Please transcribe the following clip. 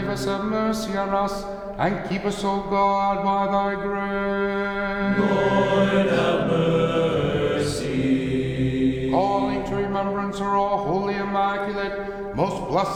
save us, have mercy on us, and keep us, O God, by thy grace. Lord, have mercy. Calling to remembrance our all holy, immaculate, most blessed